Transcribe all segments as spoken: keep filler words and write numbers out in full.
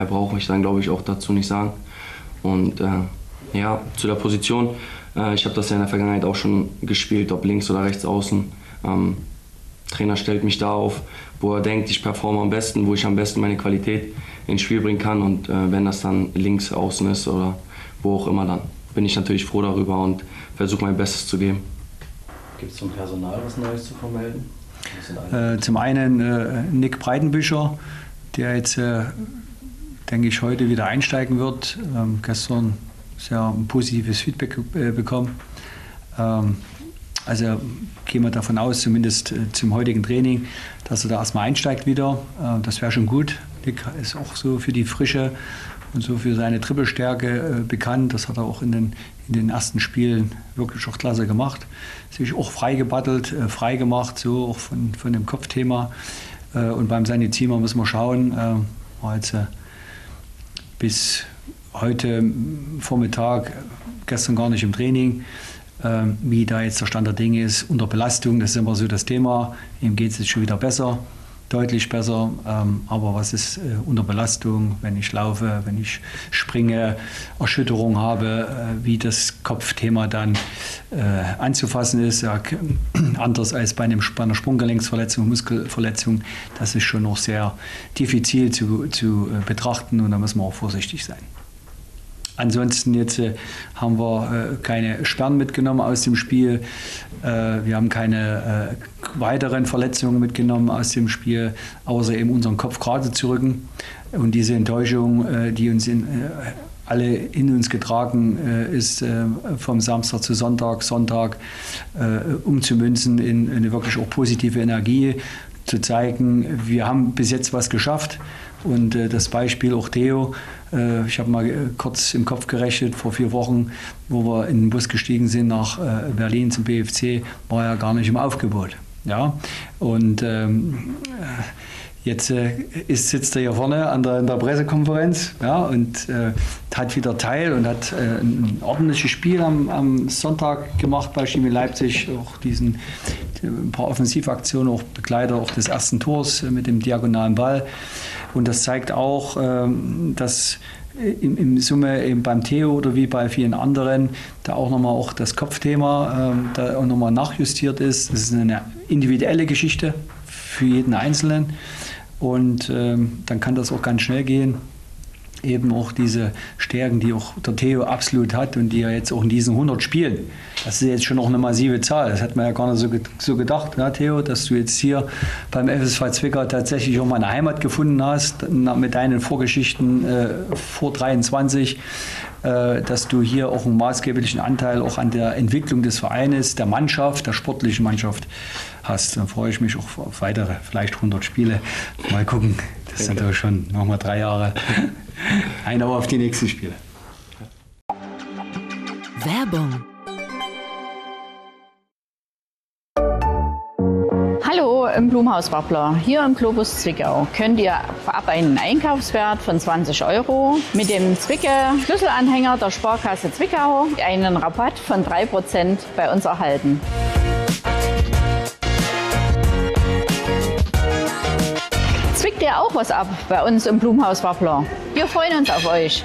Mehr brauche ich dann, glaube ich, auch dazu nicht sagen. Und äh, ja, zu der Position, äh, ich habe das ja in der Vergangenheit auch schon gespielt, ob links oder rechts außen. Ähm, Trainer stellt mich da auf, wo er denkt, ich performe am besten, wo ich am besten meine Qualität ins Spiel bringen kann. Und äh, wenn das dann links außen ist oder wo auch immer, dann bin ich natürlich froh darüber und versuche mein Bestes zu geben. Gibt es zum Personal was Neues zu vermelden? Äh, zum einen äh, Nick Breitenbücher, der jetzt, äh, denke ich, heute wieder einsteigen wird. Ähm, gestern sehr ein positives Feedback äh, bekommen. Ähm, also gehen wir davon aus, zumindest äh, zum heutigen Training, dass er da erstmal einsteigt wieder. Äh, das wäre schon gut. Nick ist auch so für die Frische und so für seine Trippelstärke äh, bekannt. Das hat er auch in den, in den ersten Spielen wirklich auch klasse gemacht. Sich auch frei gebattelt, äh, frei gemacht, so auch von, von dem Kopfthema. Äh, und beim Sanitzimer müssen wir schauen, äh, war jetzt äh, bis heute Vormittag, gestern gar nicht im Training, äh, wie da jetzt der Stand der Dinge ist. Unter Belastung, das ist immer so das Thema. Ihm geht es jetzt schon wieder besser. Deutlich besser, ähm, aber was ist äh, unter Belastung, wenn ich laufe, wenn ich springe, Erschütterung habe, äh, wie das Kopfthema dann äh, anzufassen ist, ja, anders als bei, einem, bei einer Sprunggelenksverletzung, Muskelverletzung, das ist schon noch sehr diffizil zu, zu äh, betrachten und da müssen wir auch vorsichtig sein. Ansonsten jetzt äh, haben wir äh, keine Sperren mitgenommen aus dem Spiel. Äh, wir haben keine äh, weiteren Verletzungen mitgenommen aus dem Spiel, außer eben unseren Kopf gerade zu rücken. Und diese Enttäuschung, äh, die uns in, äh, alle in uns getragen äh, ist, äh, vom Samstag zu Sonntag, Sonntag äh, umzumünzen in eine wirklich auch positive Energie, zu zeigen, wir haben bis jetzt was geschafft. Und äh, das Beispiel auch Theo, äh, ich habe mal äh, kurz im Kopf gerechnet, vor vier Wochen, wo wir in den Bus gestiegen sind nach äh, Berlin zum B F C, war er gar nicht im Aufgebot. Ja? Und ähm, jetzt äh, ist, sitzt er hier vorne an der, an der Pressekonferenz, ja, und äh, hat wieder teil und hat äh, ein ordentliches Spiel am, am Sonntag gemacht bei Chemie Leipzig, auch diesen ein paar Offensivaktionen, auch Begleiter auch des ersten Tors mit dem diagonalen Ball. Und das zeigt auch, dass im, im Summe eben beim Theo oder wie bei vielen anderen da auch nochmal auch das Kopfthema da auch nochmal nachjustiert ist. Das ist eine individuelle Geschichte für jeden Einzelnen und dann kann das auch ganz schnell gehen. Eben auch diese Stärken, die auch der Theo absolut hat und die er jetzt auch in diesen hundert Spielen, das ist jetzt schon noch eine massive Zahl. Das hat man ja gar nicht so, so gedacht, ja, Theo, dass du jetzt hier beim F S V Zwickau tatsächlich auch mal eine Heimat gefunden hast, mit deinen Vorgeschichten äh, vor dreiundzwanzig, äh, dass du hier auch einen maßgeblichen Anteil auch an der Entwicklung des Vereines, der Mannschaft, der sportlichen Mannschaft hast. Dann freue ich mich auch auf weitere, vielleicht hundert Spiele. Mal gucken, das sind doch schon nochmal drei Jahre. Ein Auge auf die nächsten Spiele. Werbung. Hallo im Blumhaus Wappler. Hier im Globus Zwickau könnt ihr ab einen Einkaufswert von zwanzig Euro mit dem Zwicke-Schlüsselanhänger der Sparkasse Zwickau einen Rabatt von drei Prozent bei uns erhalten. Zwickt ihr auch was ab bei uns im Blumhaus Wappler? Wir freuen uns auf euch.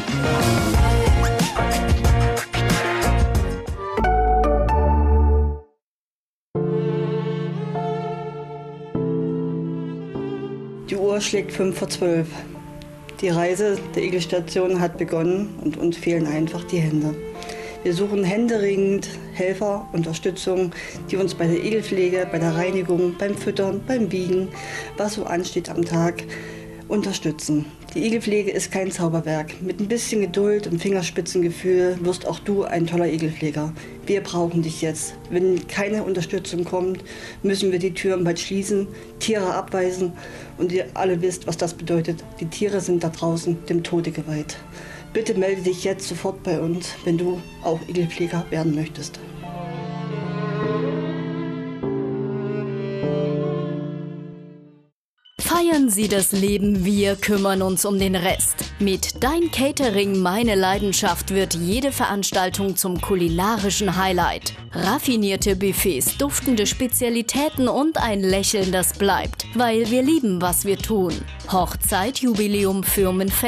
Die Uhr schlägt fünf vor zwölf. Die Reise der Igelstation hat begonnen und uns fehlen einfach die Hände. Wir suchen händeringend Helfer, Unterstützung, die uns bei der Igelpflege, bei der Reinigung, beim Füttern, beim Wiegen, was so ansteht am Tag, unterstützen. Die Igelpflege ist kein Zauberwerk. Mit ein bisschen Geduld und Fingerspitzengefühl wirst auch du ein toller Igelpfleger. Wir brauchen dich jetzt. Wenn keine Unterstützung kommt, müssen wir die Türen bald schließen, Tiere abweisen und ihr alle wisst, was das bedeutet. Die Tiere sind da draußen dem Tode geweiht. Bitte melde dich jetzt sofort bei uns, wenn du auch Igelpfleger werden möchtest. Feiern Sie das Leben, wir kümmern uns um den Rest. Mit Dein Catering, meine Leidenschaft wird jede Veranstaltung zum kulinarischen Highlight. Raffinierte Buffets, duftende Spezialitäten und ein Lächeln, das bleibt, weil wir lieben, was wir tun. Hochzeit, Jubiläum, Firmenfest.